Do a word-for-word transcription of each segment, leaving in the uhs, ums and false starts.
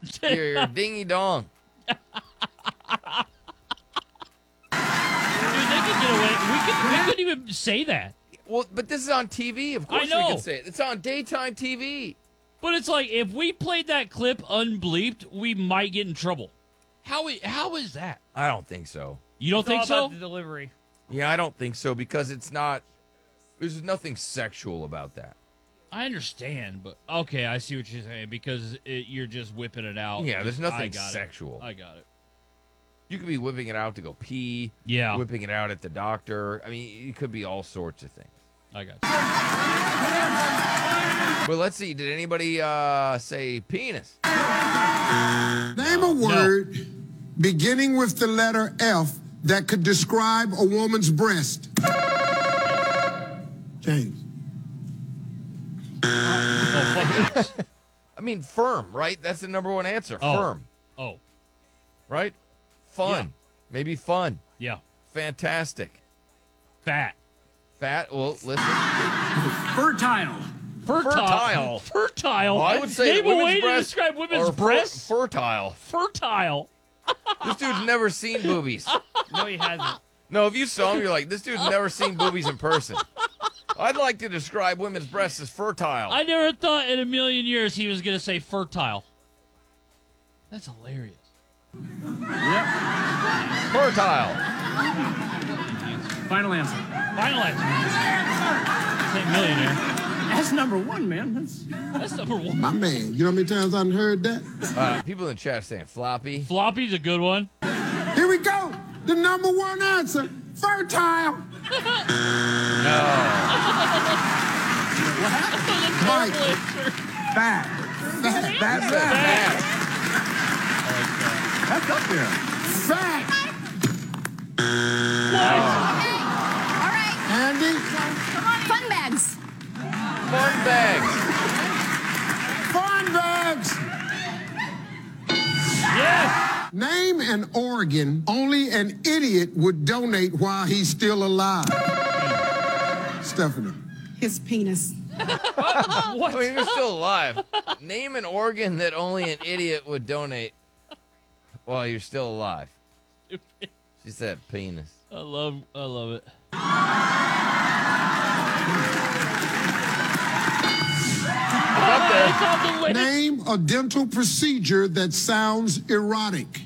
Your, your dingy dong. Dude, they could get away. We could. We couldn't even say that. Well, but this is on T V. Of course I know. we can say it. It's on daytime T V. But it's like if we played that clip unbleeped, we might get in trouble. How i- how is that? I don't think so. You don't It's think all so? about the delivery. Yeah, I don't think so because it's not. There's nothing sexual about that. I understand, but okay, I see what you're saying because it, you're just whipping it out. Yeah, there's I nothing got it. sexual. I got it. You could be whipping it out to go pee. Yeah. Whipping it out at the doctor. I mean, it could be all sorts of things. I got you. But let's see. Did anybody uh, say penis? Name a word beginning with the letter F that could describe a woman's breast. James. Oh, fuck this. I mean, firm, right? That's the number one answer. Oh. Firm, Oh, right? Fun. Yeah. Maybe fun. yeah. Fantastic. Fat. Fat. Well, listen. Fertile. Fertile. Fertile. Fertile. Well, I would say Name a women's way to breasts describe women's are fer- breasts. fertile. Fertile. This dude's never seen boobies. No, he hasn't. No, if you saw him, you're like, this dude's never seen boobies in person. I'd like to describe women's breasts as fertile. I never thought in a million years he was going to say fertile. That's hilarious. Fertile. Final answer. Final answer. Say millionaire. That's number one, man. That's That's number one. My man, you know how many times I've heard that? Uh, people in the chat saying floppy. Floppy's a good one. Here we go. The number one answer, fertile. Mike. Fat. Fat. Fat. Fat. That's up there. Fat. All right. Andy. Fun bags. Fun bags. Fun bags. Yes. Name an organ only an idiot would donate while he's still alive. Stephanie. His penis. What? I mean, you're still alive. Name an organ that only an idiot would donate while you're still alive. She said penis. I love, I love it. Up there. It's on the list. Name a dental procedure that sounds erotic.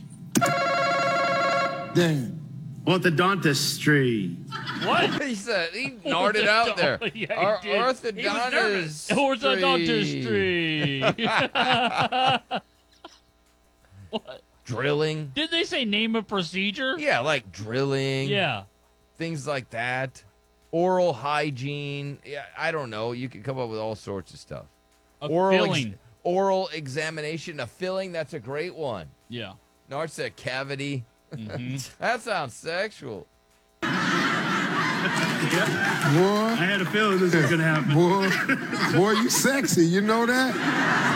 Dan. orthodontistry. What? He said he gnarred it out there. Yeah, he Our did. orthodontistry. Orthodontistry. What? Drilling. Did they say name a procedure? Yeah, like drilling. Yeah. Things like that. Oral hygiene. Yeah, I don't know. You could come up with all sorts of stuff. A oral ex- filling. oral examination. A filling. That's a great one. Yeah. Nard said cavity. Mm-hmm. That sounds sexual. Boy. I had a feeling this was going to happen. Boy. Boy, you sexy. You know that?